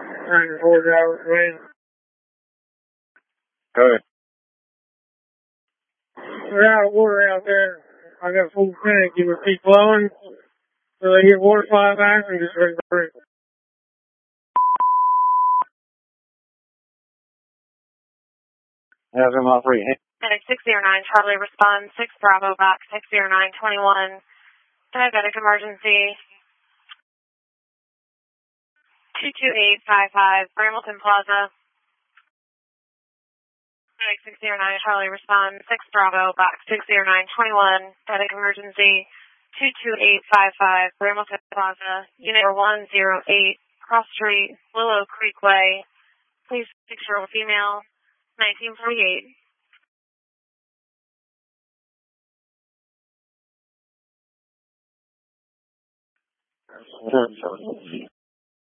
$94 man. Hey. We're out of water out there. I got a full tank. You would keep blowing so they get water fly back and just ready for it. Have him off free. Medic 609 Charlie respond 6 Bravo box 60921. Diabetic emergency. 22855 Brambleton Plaza. Medic 609 Charlie respond 6 Bravo box 60921. Diabetic emergency. 22855 Brambleton Plaza. Unit 108 Cross Street, Willow Creek Way. Please 6-year-old female. 1948.